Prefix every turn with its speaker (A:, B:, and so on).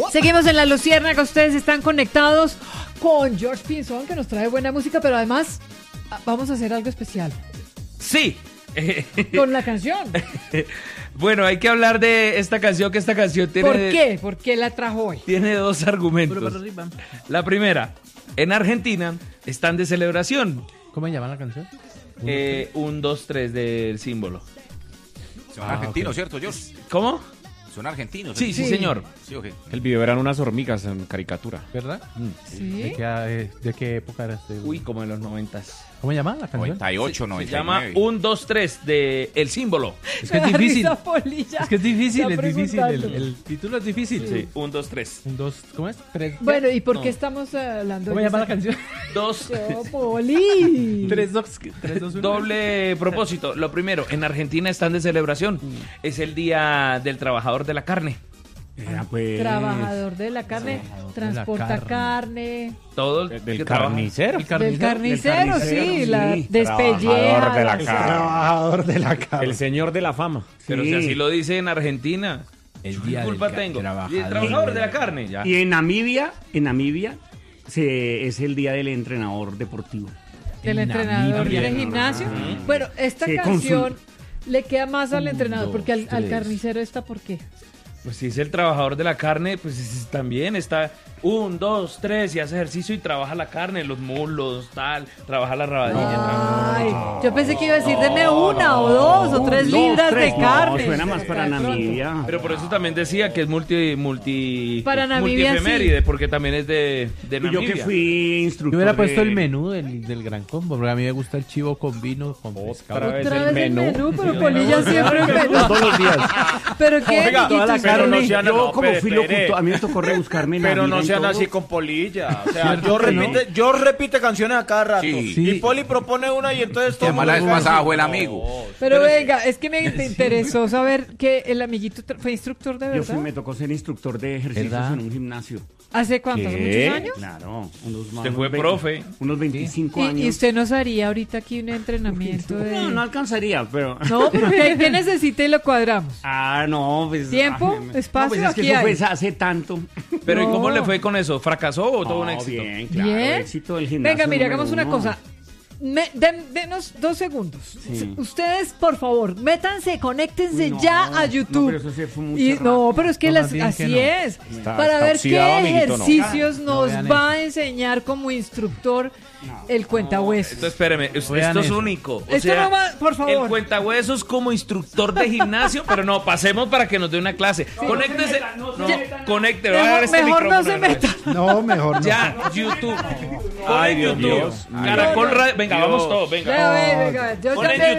A: Seguimos en La Luciérnaga, ustedes están conectados con George Pinzón, que nos trae buena música, pero además vamos a hacer algo especial.
B: Sí.
A: Con la canción.
B: Bueno, hay que hablar de esta canción, que esta canción tiene...
A: ¿Por qué? ¿Por qué la trajo hoy?
B: Tiene dos argumentos. La primera, en Argentina están de celebración.
C: ¿Cómo se llama la canción?
B: 1, 2, 3 del símbolo.
D: Son argentinos, ¿cierto, George?
B: ¿Cómo?
D: Son argentinos.
B: Sí, señor.
D: Sí, okay.
E: El video eran unas hormigas en caricatura.
C: ¿Verdad?
A: ¿Sí?
C: ¿De qué época era este?
B: Uy, como en los 90s.
C: ¿Cómo se llama la canción?
D: 98,
B: Se
D: 99.
B: llama 1, 2, 3 de El Símbolo.
C: Es que es difícil.
A: Es
C: Es difícil.
A: preguntando.
C: El título es difícil.
B: Sí, 1, 2, 3.
C: ¿Cómo es?
A: Bueno, ¿y por qué
B: No.
A: estamos hablando
C: ¿Cómo
A: de
C: se llama la
A: esa
C: canción?
B: 2.
A: canción? Poli.
C: 3, 2, 1.
B: Doble propósito. Lo primero, en Argentina están de celebración. Es el Día del Trabajador de la Carne.
A: Trabajador de la carne,
C: Trabajador de
A: transporta
C: la
A: carne.
B: Todo
E: Del
B: que trabaja.
E: carnicero.
A: Del carnicero, sí, la
E: sí.
A: despelleja.
E: Trabajador de la
A: la-
E: carne.
C: Trabajador de la carne.
E: El señor de la fama.
B: Pero si así lo dice en Argentina.
C: El
B: ¿Qué
C: día
B: culpa
C: del
B: tengo?
C: trabajador.
B: Y el trabajador de la carne, ya.
F: Y en Namibia es el día del entrenador deportivo.
A: Del
C: En
A: entrenador
C: Namibia.
A: de gimnasio. Bueno, esta
F: Sí,
A: canción le queda más al entrenador,
C: dos,
A: porque al
C: tres.
A: carnicero está, ¿por qué?
B: Pues si es el trabajador de la carne, pues también está 1, 2, 3 y hace ejercicio y trabaja la carne, los muslos, tal, trabaja la rabadilla.
A: Ay, yo pensé que iba a decir, deme una o dos o tres libras de carne.
F: No, suena más para
A: De pronto.
F: Namibia.
B: Pero por eso también decía que es
A: Para Namibia,
B: multiefeméride,
A: sí.
B: porque también es de
F: Y yo
B: Namibia.
F: que fui instructor
C: Yo hubiera puesto
F: de-
C: el menú del gran combo, porque a mí me gusta el chivo con vino, con pescado.
E: vez
A: Otra
E: el
A: vez el
E: menú.
A: menú, pero Polilla siempre el menú.
C: Todos los días.
A: Pero qué,
G: Oiga,
A: amiguitos,
G: toda la
A: pero
G: carne.
A: ni-
G: sean-
F: Yo
G: no,
F: como fui
G: espere.
F: locutor, a mí me tocó rebuscarme en la
G: Pero
F: vida
G: no
F: y
G: sean
F: todo.
G: así con Polilla. O sea,
C: ¿Cierto que
G: yo repite canciones a cada rato.
D: Sí.
C: Sí.
G: Y Poli propone una y entonces todo.
D: Además, la vez pasada fue el amigo.
A: Pero venga, es que me interesó saber que el amiguito fue instructor de
F: Yo fui,
A: verdad.
F: me tocó ser instructor de ejercicios
C: ¿Verdad?
F: en un gimnasio.
A: ¿Hace cuántos?
E: ¿Qué?
A: ¿Muchos años?
F: Claro,
B: Usted fue profe.
F: Unos 25
A: ¿Y
F: años.
A: usted nos haría ahorita aquí un entrenamiento de...?
F: No alcanzaría, pero...
A: No, pero ¿qué necesita y lo cuadramos?
F: No, pues...
A: ¿Tiempo? ¿Espacio?
F: No, pues es que
A: Aquí
F: eso
A: hay.
F: fue hace tanto.
B: Pero ¿y cómo
A: No.
B: le fue con eso? ¿Fracasó o tuvo un
F: No,
B: éxito?
F: bien, claro,
A: Bien.
F: éxito del gimnasio.
A: Venga, mire,
F: número
A: hagamos una
F: uno.
A: cosa. Denos 2 segundos.
F: Sí.
A: Ustedes, por favor, métanse, conéctense
F: Uy, no,
A: ya a
F: no,
A: YouTube.
F: pero eso sí fue mucho
A: Y, no,
F: rato.
A: pero es que
C: No,
A: las,
C: más bien
A: así
C: que no.
A: es.
E: Está
A: Para ver qué
E: oxidado, amiguito, no.
A: ejercicios
C: No
A: nos
C: vean
A: va a enseñar como instructor el cuentahuesos.
B: Entonces, espéreme, esto
C: Vean
B: es
C: eso.
B: único. O
A: Esto
B: sea,
A: no va- por favor.
B: El cuentahuesos como instructor de gimnasio, pero no, pasemos para que nos dé una clase. Conéctese. Conecte, voy a dar este
A: Mejor no
B: micrófono
A: se
B: de una vez.
A: metan.
C: No, mejor no.
B: Ya, YouTube.
G: Ay, Dios mío.
B: Caracol Radio. Venga, vamos todos, venga.
A: Venga, venga, yo
B: Ponen
A: ya me-